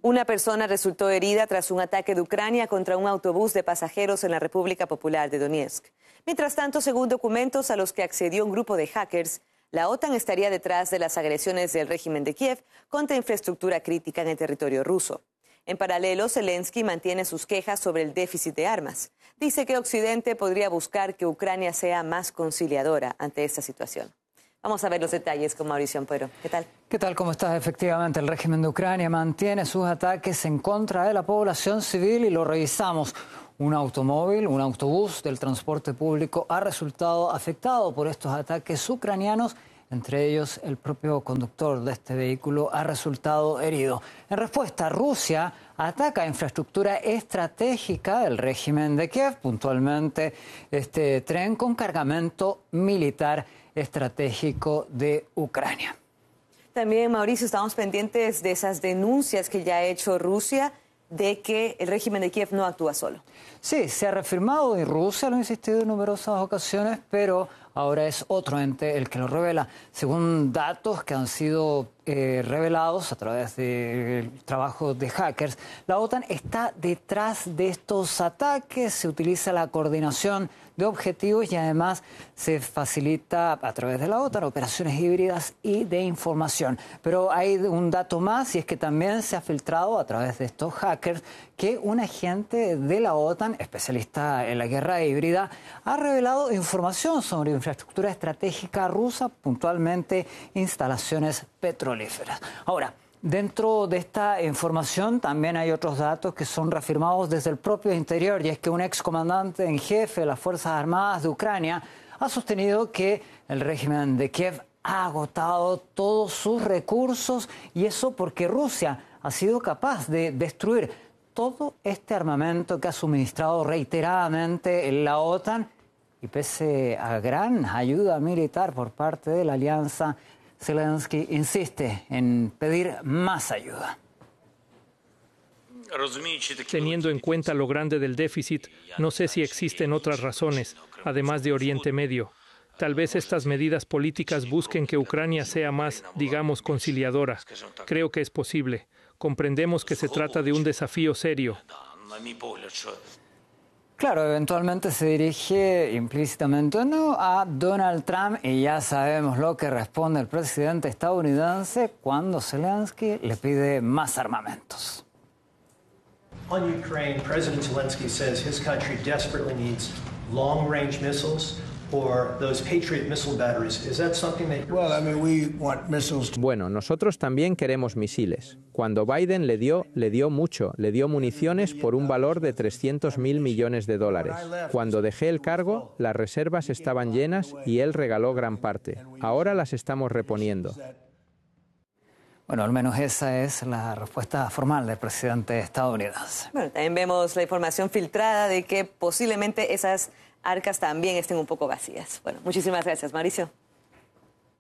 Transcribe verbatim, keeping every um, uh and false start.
Una persona resultó herida tras un ataque de Ucrania contra un autobús de pasajeros en la República Popular de Donetsk. Mientras tanto, según documentos a los que accedió un grupo de hackers, la OTAN estaría detrás de las agresiones del régimen de Kiev contra infraestructura crítica en el territorio ruso. En paralelo, Zelensky mantiene sus quejas sobre el déficit de armas. Dice que Occidente podría buscar que Ucrania sea más conciliadora ante esta situación. Vamos a ver los detalles con Mauricio Ampuero. ¿Qué tal? ¿Qué tal? ¿Cómo estás? Efectivamente, el régimen de Ucrania mantiene sus ataques en contra de la población civil y lo revisamos. Un automóvil, un autobús del transporte público ha resultado afectado por estos ataques ucranianos. Entre ellos, el propio conductor de este vehículo ha resultado herido. En respuesta, Rusia ataca infraestructura estratégica del régimen de Kiev, puntualmente este tren con cargamento militar estratégico de Ucrania. También, Mauricio, estamos pendientes de esas denuncias que ya ha hecho Rusia de que el régimen de Kiev no actúa solo. Sí, se ha reafirmado y Rusia lo ha insistido en numerosas ocasiones, pero ahora es otro ente el que lo revela. Según datos que han sido eh, revelados a través del trabajo de hackers, la OTAN está detrás de estos ataques, se utiliza la coordinación de objetivos y además se facilita a través de la OTAN operaciones híbridas y de información. Pero hay un dato más y es que también se ha filtrado a través de estos hackers que un agente de la OTAN, especialista en la guerra híbrida, ha revelado información sobre infraestructura estratégica rusa, puntualmente instalaciones petrolíferas. Ahora, dentro de esta información también hay otros datos que son reafirmados desde el propio interior, y es que un excomandante en jefe de las Fuerzas Armadas de Ucrania ha sostenido que el régimen de Kiev ha agotado todos sus recursos, y eso porque Rusia ha sido capaz de destruir todo este armamento que ha suministrado reiteradamente la OTAN, y pese a gran ayuda militar por parte de la alianza, Zelensky insiste en pedir más ayuda. Teniendo en cuenta lo grande del déficit, no sé si existen otras razones, además de Oriente Medio. Tal vez estas medidas políticas busquen que Ucrania sea más, digamos, conciliadora. Creo que es posible. Comprendemos que se trata de un desafío serio. Claro, eventualmente se dirige implícitamente no a Donald Trump, y ya sabemos lo que responde el presidente estadounidense cuando Zelensky le pide más armamentos. On Ukraine, President Zelensky says his country desperately needs long-range missiles or those Patriot missile batteries. Is that something that you're... Well, I mean, we want missiles. Bueno, nosotros también queremos misiles. Cuando Biden le dio, le dio mucho, le dio municiones por un valor de trescientos mil millones de dólares. Cuando dejé el cargo, las reservas estaban llenas y él regaló gran parte. Ahora las estamos reponiendo. Bueno, al menos esa es la respuesta formal del presidente estadounidense. Bueno, también vemos la información filtrada de que posiblemente esas arcas también estén un poco vacías. Bueno, muchísimas gracias, Mauricio.